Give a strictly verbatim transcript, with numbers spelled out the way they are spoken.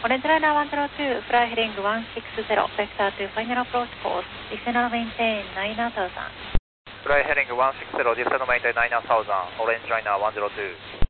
Orange Liner one zero two, fly heading one six zero, vector to final approach course, descend maintain nine thousand. Fly heading one six zero, descend maintain nine thousand, Orange Liner one zero two.